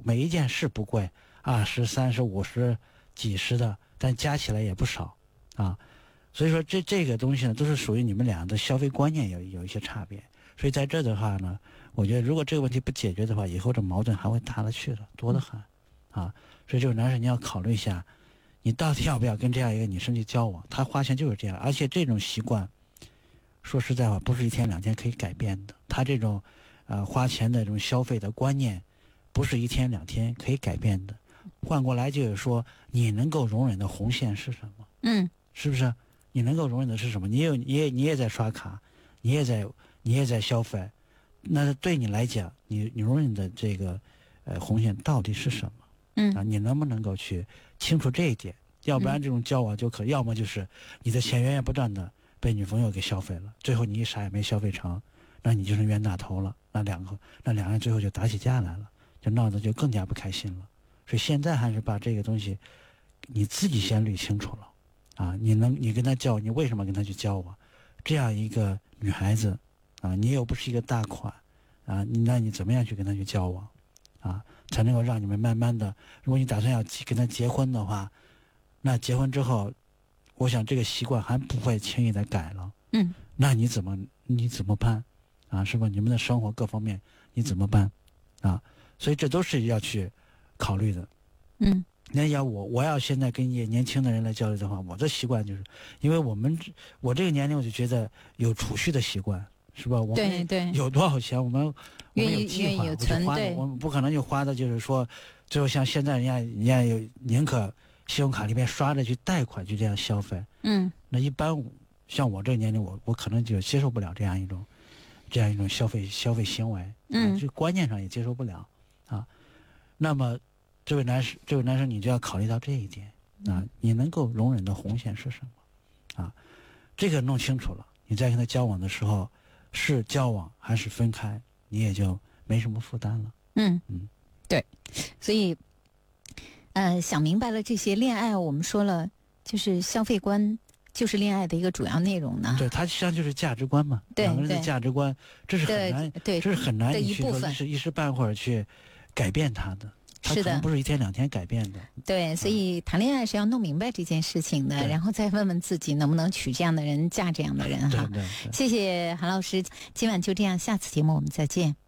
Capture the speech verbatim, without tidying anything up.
每一件是不贵，二十、三十、五十、几十的，但加起来也不少啊。所以说这这个东西呢，都是属于你们俩的消费观念有有一些差别。所以在这的话呢，我觉得如果这个问题不解决的话，以后这矛盾还会大了去了，多得很啊。所以这位男士，你要考虑一下，你到底要不要跟这样一个女生去交往？她花钱就是这样，而且这种习惯，说实在话，不是一天两天可以改变的。她这种呃花钱的这种消费的观念，不是一天两天可以改变的。换过来就是说，你能够容忍的红线是什么？ 嗯， 是不是？你能够容忍的是什么？你有，你也你也在刷卡，你也在你也在消费，那对你来讲，你你容忍的这个呃红线到底是什么？ 嗯啊，你能不能够去清楚这一点？要不然这种交往就可，要么就是你的钱源源不断的被女朋友给消费了，最后你一啥也没消费成，那你就是冤大头了。那两个那两个人最后就打起架来了，就闹得就更加不开心了。所以现在还是把这个东西你自己先捋清楚了。啊，你能你跟他交，你为什么跟他去交往？这样一个女孩子，啊，你又不是一个大款，啊，那你怎么样去跟他去交往？啊，才能够让你们慢慢的，如果你打算要跟他结婚的话，那结婚之后，我想这个习惯还不会轻易的改了。 嗯， 那你怎么你怎么办？啊，是吧？你们的生活各方面你怎么办？啊，所以这都是要去考虑的。 嗯。 那要我我要现在跟一些年轻的人来交流的话，我的习惯就是，因为我们我这个年龄我就觉得有储蓄的习惯，是吧？我们有多少钱，我们我们有计划，我就花的，我们不可能就花的就是说，最后像现在人家人家有宁可信用卡里面刷着去贷款去这样消费， 嗯， 那一般像我这个年龄，我我可能就接受不了这样一种这样一种消费消费行为， 嗯， 这观念上也接受不了啊。那么。这位男士，这位男生，你就要考虑到这一点啊，你能够容忍的红线是什么啊？这个弄清楚了，你在跟他交往的时候，是交往还是分开，你也就没什么负担了。 嗯嗯， 对，所以，呃，想明白了这些，恋爱我们说了，就是消费观，就是恋爱的一个主要内容呢。 对，它实际上就是价值观嘛， 对两个人的价值观，这是很难， 对， 这是很难你去说一时一时半会儿去改变它的。 是的， 不是一天两天改变的。 对，所以谈恋爱是要弄明白这件事情的，然后再问问自己能不能娶这样的人，嫁这样的人哈。 对对对， 谢谢韩老师，今晚就这样，下次节目我们再见。